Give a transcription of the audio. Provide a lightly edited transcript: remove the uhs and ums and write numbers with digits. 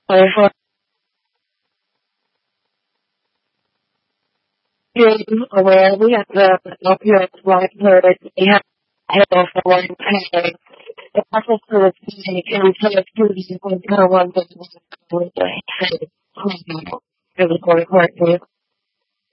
For being aware, we have the opioid livelihood. We have health for one pay. The process to the community can tell us who is going to one that was going to have it was going to court.